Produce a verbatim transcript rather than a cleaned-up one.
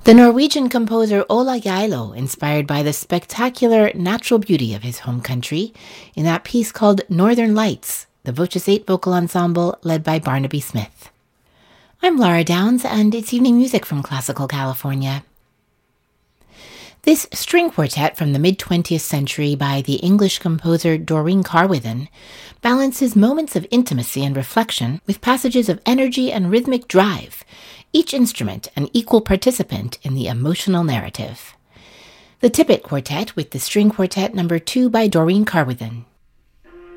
The Norwegian composer Ola Geilo, inspired by the spectacular natural beauty of his home country, in that piece called Northern Lights, the Voces eight vocal ensemble led by Barnaby Smith. I'm Laura Downs, and it's evening music from Classical California. This string quartet from the mid-twentieth century by the English composer Doreen Carwithen balances moments of intimacy and reflection with passages of energy and rhythmic drive, each instrument an equal participant in the emotional narrative. The Tippett Quartet with the String Quartet number two by Doreen Carwithen,